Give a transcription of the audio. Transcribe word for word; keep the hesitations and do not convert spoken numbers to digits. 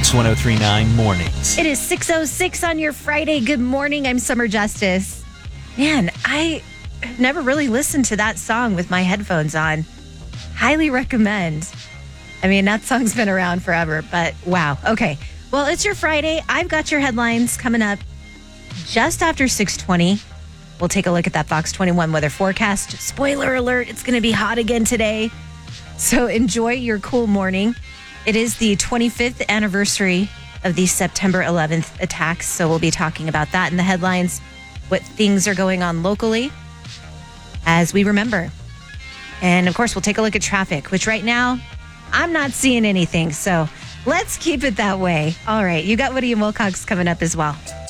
Fox one oh three point nine Mornings. It is six oh six on your Friday. Good morning. I'm Summer Justice. Man, I never really listened to that song with my headphones on. Highly recommend. I mean, that song's been around forever, but wow. Okay. Well, it's your Friday. I've got your headlines coming up just after six twenty. We'll take a look at that Fox twenty-one weather forecast. Spoiler alert, it's going to be hot again today. So enjoy your cool morning. It is the twenty-fifth anniversary of the September eleventh attacks. So we'll be talking about that in the headlines, what things are going on locally as we remember. And of course, we'll take a look at traffic, which right now, I'm not seeing anything. So let's keep it that way. All right. You got Woody and Wilcox coming up as well.